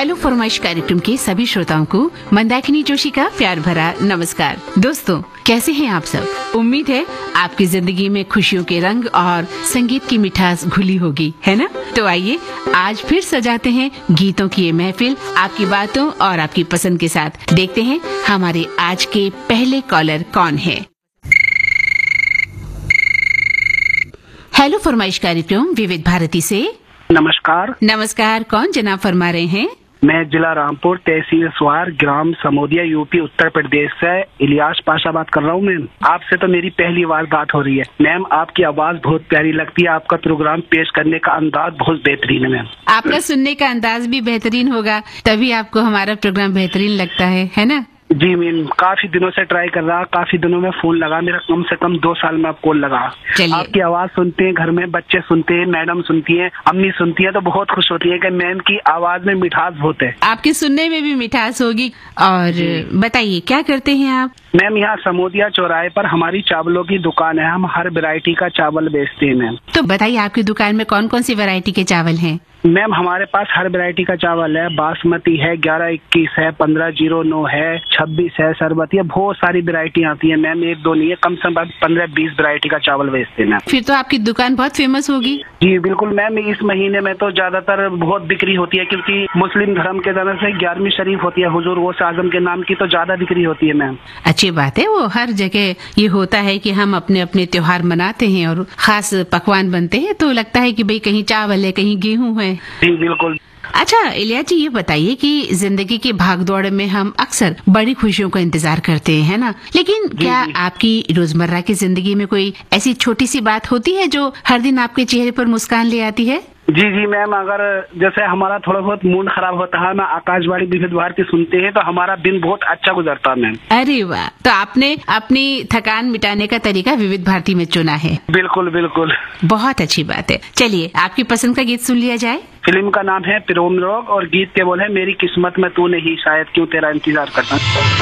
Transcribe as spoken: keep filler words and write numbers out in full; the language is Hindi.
हेलो फरमाइश कार्यक्रम के सभी श्रोताओं को मंदाकिनी जोशी का प्यार भरा नमस्कार। दोस्तों, कैसे हैं आप सब? उम्मीद है आपकी जिंदगी में खुशियों के रंग और संगीत की मिठास घुली होगी, है ना? तो आइए आज फिर सजाते हैं गीतों की ये महफिल आपकी बातों और आपकी पसंद के साथ। देखते हैं हमारे आज के पहले कॉलर कौन है। हेलो फरमाइश कार्यक्रम विविध भारती से नमस्कार। नमस्कार, कौन जनाब फरमा रहे हैं? मैं जिला रामपुर, तहसील स्वार, ग्राम समोदिया, यूपी उत्तर प्रदेश से इलियास पाशा बात कर रहा हूँ। मैम, आपसे तो मेरी पहली बार बात हो रही है। मैम, आपकी आवाज बहुत प्यारी लगती है, आपका प्रोग्राम पेश करने का अंदाज बहुत बेहतरीन है। मैम, आपका सुनने का अंदाज भी बेहतरीन होगा, तभी आपको हमारा प्रोग्राम बेहतरीन लगता है, है ना? जी मैम, काफी दिनों से ट्राई कर रहा, काफी दिनों में फोन लगा मेरा, कम से कम दो साल में आप कॉल लगा। आपकी आवाज सुनते हैं, घर में बच्चे सुनते हैं, मैडम सुनती हैं, अम्मी सुनती है, तो बहुत खुश होती है कि मैम की आवाज में मिठास बहुत है। आपके सुनने में भी मिठास होगी। और बताइए, क्या करते हैं आप? मैम, यहाँ समोदिया चौराहे पर हमारी चावलों की दुकान है, हम हर वैरायटी का चावल बेचते हैं। मैम, तो बताइए आपकी दुकान में कौन कौन सी वैरायटी के चावल हैं? मैम, हमारे पास हर वैरायटी का चावल है, बासमती है, ग्यारह इक्कीस है, पंद्रह जीरो नौ है, छब्बीस है, सरबती है, बहुत सारी वैरायटी आती है। मैम, एक दो नहीं है, कम से कम पंद्रह बीस वैरायटी का चावल बेचते हैं। मैम, फिर तो आपकी दुकान बहुत फेमस होगी। जी बिल्कुल मैम, इस महीने में तो ज्यादातर बहुत बिक्री होती है, क्योंकि मुस्लिम धर्म के तरफ से ग्यारहवीं शरीफ होती है हुजूर गौस आजम के नाम की, तो ज्यादा बिक्री होती है। मैम, अच्छी बात है, वो हर जगह ये होता है कि हम अपने अपने त्योहार मनाते हैं और खास पकवान बनते हैं, तो लगता है कि भाई कहीं चावल है, कहीं गेहूं है। जी बिल्कुल। अच्छा इलिया जी, ये बताइए कि जिंदगी की भागदौड़ में हम अक्सर बड़ी खुशियों का इंतजार करते हैं, है ना? लेकिन क्या आपकी रोजमर्रा की जिंदगी में कोई ऐसी छोटी सी बात होती है जो हर दिन आपके चेहरे पर मुस्कान ले आती है? जी जी मैम, अगर जैसे हमारा थोड़ा बहुत मूड खराब होता है, मैं आकाशवाणी विविध भारती सुनते हैं, तो हमारा दिन बहुत अच्छा गुजरता है। मैम, अरे वाह, तो आपने अपनी थकान मिटाने का तरीका विविध भारती में चुना है। बिल्कुल बिल्कुल, बहुत अच्छी बात है। चलिए आपकी पसंद का गीत सुन लिया जाए। फिल्म का नाम है प्रेम रोग और गीत के बोल है मेरी किस्मत में तू नहीं, शायद क्यों तेरा इंतजार करता।